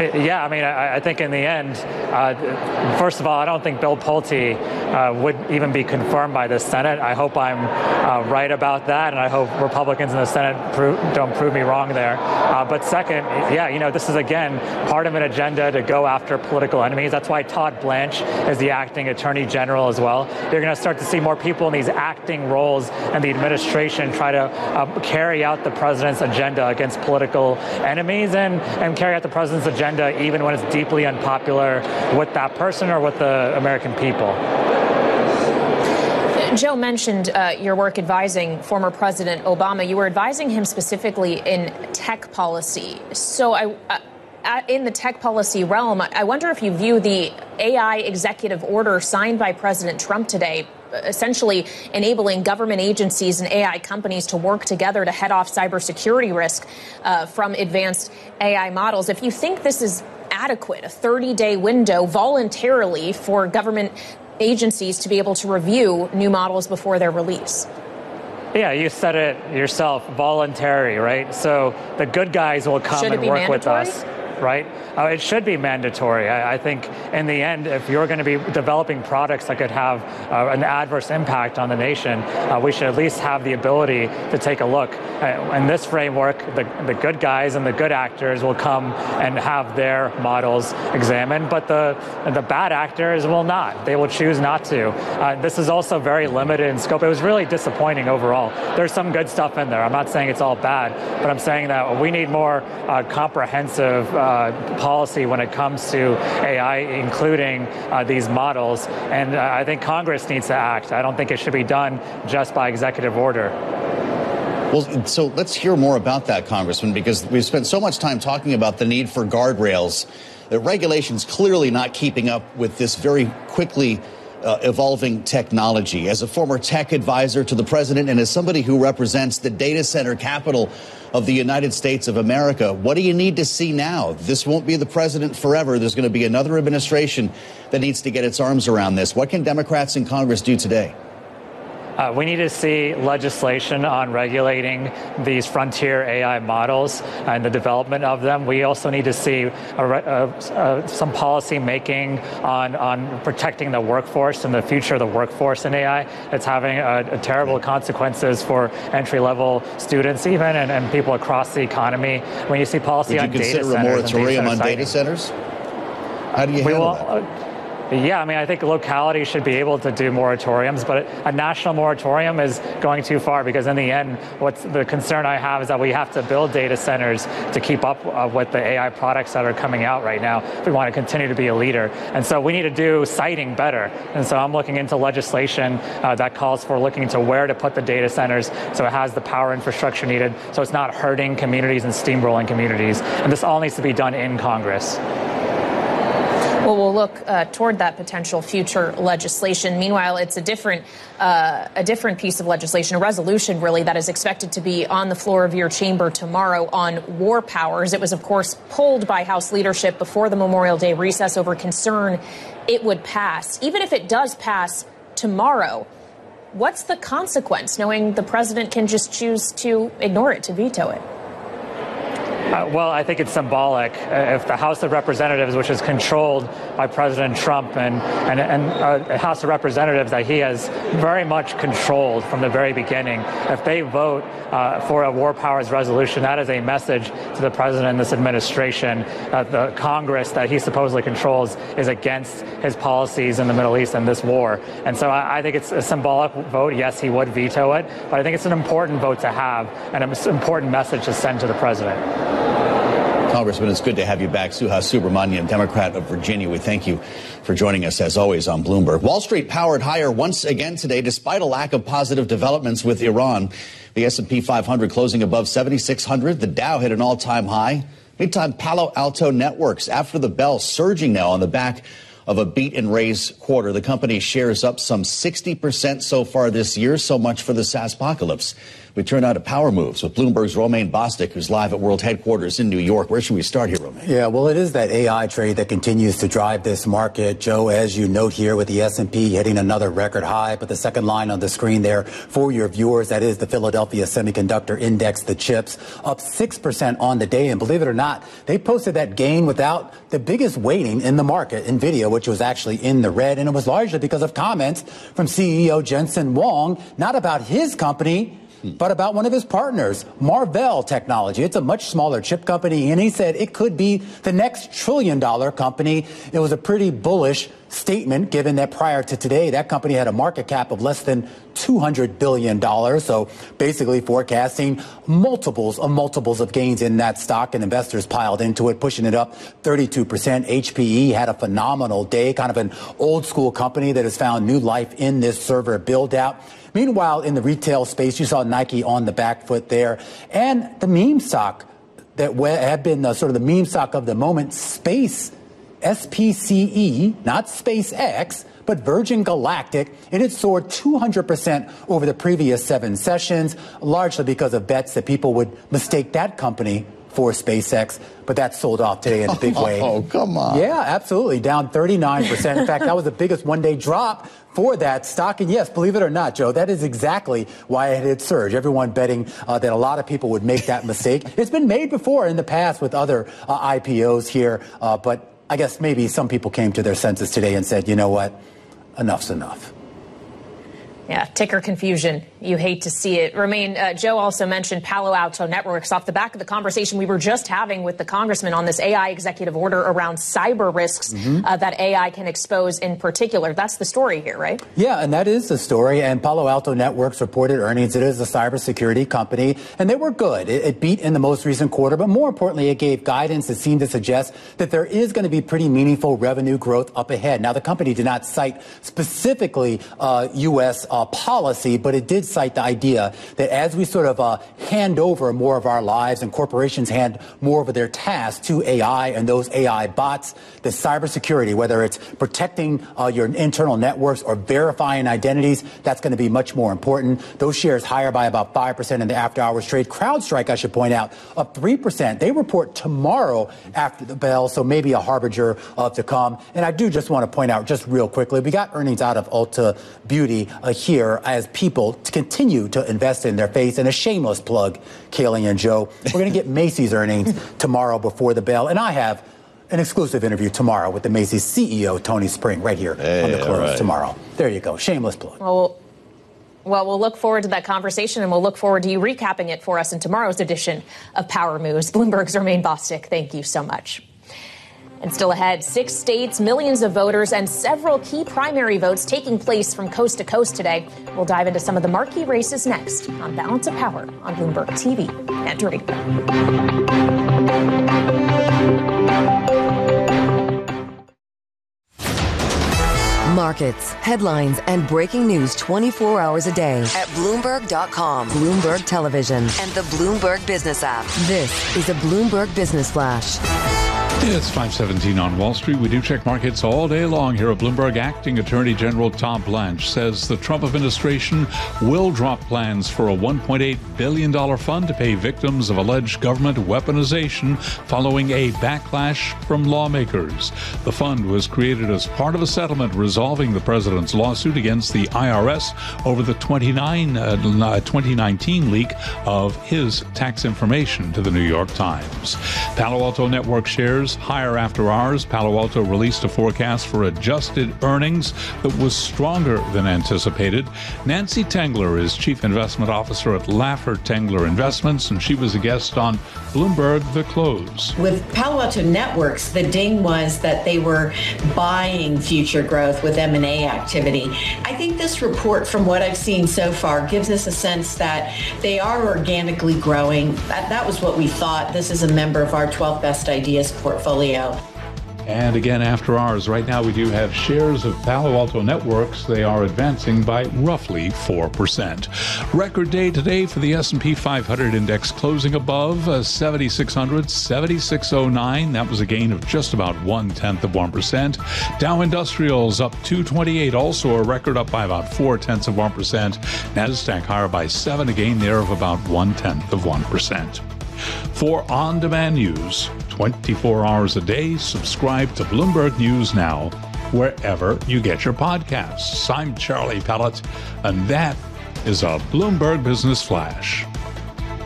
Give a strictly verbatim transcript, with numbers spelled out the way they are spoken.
Yeah, I mean, I, I think in the end, uh, first of all, I don't think Bill Pulte uh, would even be confirmed by the Senate. I hope I'm uh, right about that, and I hope Republicans in the Senate pro- don't prove me wrong there. Uh, but second, yeah, you know, this is, again, part of an agenda to go after political enemies. That's why Todd Blanche is the acting attorney general as well. You're going to start to see more people in these acting roles in the administration try to uh, carry out the president's agenda against political enemies and, and carry out the president's agenda even when it's deeply unpopular with that person or with the American people. Joe mentioned uh, your work advising former President Obama. You were advising him specifically in tech policy. So I, uh, in the tech policy realm, I wonder if you view the A I executive order signed by President Trump today, essentially enabling government agencies and A I companies to work together to head off cybersecurity risk uh, from advanced A I models. If you think this is adequate, a thirty-day window voluntarily for government agencies to be able to review new models before their release. Yeah, you said it yourself, voluntary, right? So the good guys will come and work mandatory? with us. Right? Uh, it should be mandatory. I, I think in the end, if you're going to be developing products that could have uh, an adverse impact on the nation, uh, we should at least have the ability to take a look. Uh, in this framework, the, the good guys and the good actors will come and have their models examined, but the, the bad actors will not. They will choose not to. Uh, this is also very limited in scope. It was really disappointing overall. There's some good stuff in there. I'm not saying it's all bad, but I'm saying that we need more uh, comprehensive uh, Uh, policy when it comes to A I, including uh, these models. And uh, I think Congress needs to act. I don't think it should be done just by executive order. Well, so let's hear more about that, Congressman, because we've spent so much time talking about the need for guardrails. The regulation's clearly not keeping up with this very quickly Uh, evolving technology. As a former tech advisor to the president and as somebody who represents the data center capital of the United States of America, what do you need to see now? This won't be the president forever. There's going to be another administration that needs to get its arms around this. What can Democrats in Congress do today? Uh, we need to see legislation on regulating these frontier A I models and the development of them. We also need to see a, a, a, some policy making on, on protecting the workforce and the future of the workforce in A I. It's having a, a terrible consequences for entry-level students even and, and people across the economy. When you see policy on data centers. Would you consider a moratorium on data centers? How do you handle that? Uh, Yeah, I mean, I think localities should be able to do moratoriums, but a national moratorium is going too far because in the end, what's the concern I have is that we have to build data centers to keep up uh, with the A I products that are coming out right now if we want to continue to be a leader. And so we need to do siting better. And so I'm looking into legislation uh, that calls for looking into where to put the data centers so it has the power infrastructure needed so it's not hurting communities and steamrolling communities. And this all needs to be done in Congress. Well, we'll look uh, toward that potential future legislation. Meanwhile, it's a different, uh, a different piece of legislation, a resolution, really, that is expected to be on the floor of your chamber tomorrow on war powers. It was, of course, pulled by House leadership before the Memorial Day recess over concern it would pass. Even if it does pass tomorrow, what's the consequence, knowing the president can just choose to ignore it, to veto it? Uh, well, I think it's symbolic. Uh, if the House of Representatives, which is controlled by President Trump and and, and uh, a House of Representatives that he has very much controlled from the very beginning, if they vote uh, for a war powers resolution, that is a message to the president and this administration that the Congress that he supposedly controls is against his policies in the Middle East and this war. And so I, I think it's a symbolic vote. Yes, he would veto it, but I think it's an important vote to have and an important message to send to the president. Congressman, it's good to have you back. Suhas Subramanian, Democrat of Virginia. We thank you for joining us, as always, on Bloomberg. Wall Street powered higher once again today, despite a lack of positive developments with Iran. The S and P five hundred closing above seventy-six hundred. The Dow hit an all-time high. Meantime, Palo Alto Networks, after the bell, surging now on the back of a beat and raise quarter. The company shares up some sixty percent so far this year. So much for the SaaSpocalypse. We turn now to power moves with Bloomberg's Romaine Bostick, who's live at World Headquarters in New York. Where should we start here, Romaine? Yeah, well, it is that A I trade that continues to drive this market. Joe, as you note here with the S and P hitting another record high, but the second line on the screen there for your viewers, that is the Philadelphia Semiconductor Index, the chips, up six percent on the day. And believe it or not, they posted that gain without the biggest weighting in the market, NVIDIA, which was actually in the red. And it was largely because of comments from C E O Jensen Huang, not about his company, but about one of his partners, Marvell Technology. It's a much smaller chip company, and he said it could be the next trillion dollar company. It was a pretty bullish statement, given that prior to today, that company had a market cap of less than two hundred billion dollars. So basically forecasting multiples of multiples of gains in that stock, and investors piled into it, pushing it up thirty-two percent. H P E had a phenomenal day, kind of an old school company that has found new life in this server build out. Meanwhile, in the retail space, you saw Nike on the back foot there, and the meme stock that had been the, sort of the meme stock of the moment, Space, S P C E, not SpaceX, but Virgin Galactic, and it soared two hundred percent over the previous seven sessions, largely because of bets that people would mistake that company for SpaceX, but that sold off today in a big way. Oh, come on. Yeah, absolutely, down thirty-nine percent. In fact, that was the biggest one-day drop for that stock. And yes, believe it or not, Joe, that is exactly why it had surged. Everyone betting uh, that a lot of people would make that mistake. It's been made before in the past with other uh, I P Os here, uh, but I guess maybe some people came to their senses today and said, you know what, enough's enough. Yeah, ticker confusion. You hate to see it. Romaine, uh, Joe also mentioned Palo Alto Networks off the back of the conversation we were just having with the congressman on this A I executive order around cyber risks mm-hmm. uh, that A I can expose in particular. That's the story here, right? Yeah, and that is the story. And Palo Alto Networks reported earnings. It is a cybersecurity company, and they were good. It, it beat in the most recent quarter, but more importantly, it gave guidance that seemed to suggest that there is going to be pretty meaningful revenue growth up ahead. Now, the company did not cite specifically uh, U S uh, policy, but it did cite the idea that as we sort of uh, hand over more of our lives and corporations hand more of their tasks to A I and those A I bots, the cybersecurity, whether it's protecting uh, your internal networks or verifying identities, that's going to be much more important. Those shares higher by about five percent in the after hours trade. CrowdStrike, I should point out, up three percent. They report tomorrow after the bell, so maybe a harbinger of to come. And I do just want to point out just real quickly, we got earnings out of Ulta Beauty uh, here as people to continue to invest in their face. And a shameless plug, Kaylee and Joe, we're going to get Macy's earnings tomorrow before the bell. And I have an exclusive interview tomorrow with the Macy's C E O, Tony Spring, right here hey, on the close right. tomorrow. There you go. Shameless plug. Well, well, we'll look forward to that conversation, and we'll look forward to you recapping it for us in tomorrow's edition of Power Moves. Bloomberg's Romaine Bostick, thank you so much. And still ahead, six states, millions of voters, and several key primary votes taking place from coast to coast today. We'll dive into some of the marquee races next on Balance of Power on Bloomberg T V and radio. Markets, headlines, and breaking news twenty-four hours a day at Bloomberg dot com, Bloomberg Television, and the Bloomberg Business app. This is a Bloomberg Business Flash. It's five seventeen on Wall Street. We do check markets all day long here at Bloomberg. Acting Attorney General Tom Blanche says the Trump administration will drop plans for a one point eight billion dollars fund to pay victims of alleged government weaponization following a backlash from lawmakers. The fund was created as part of a settlement resolving the president's lawsuit against the I R S over the twenty-nine, uh, twenty nineteen leak of his tax information to the New York Times. Palo Alto Network shares higher after hours. Palo Alto released a forecast for adjusted earnings that was stronger than anticipated. Nancy Tengler is Chief Investment Officer at Laffer Tengler Investments, and she was a guest on Bloomberg The Close. With Palo Alto Networks, the ding was that they were buying future growth with M and A activity. I think this report, from what I've seen so far, gives us a sense that they are organically growing. That, that was what we thought. This is a member of our twelve Best Ideas portfolio. And again, after hours, right now we do have shares of Palo Alto Networks. They are advancing by roughly four percent. Record day today for the S and P five hundred index, closing above uh, seventy-six hundred, seventy-six oh nine. That was a gain of just about one-tenth of one percent. Dow Industrials up two twenty-eight, also a record, up by about four-tenths of one percent. NASDAQ higher by seven, a gain there of about one-tenth of one percent. For on-demand news, twenty-four hours a day, subscribe to Bloomberg News Now, wherever you get your podcasts. I'm Charlie Pellet, and that is a Bloomberg Business Flash.